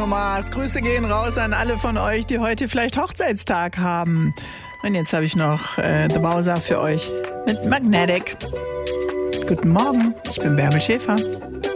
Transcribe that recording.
Bruno Mars. Grüße gehen raus an alle von euch, die heute vielleicht Hochzeitstag haben. Und jetzt habe ich noch The Bowser für euch mit Magnetic. Guten Morgen, ich bin Bärbel Schäfer.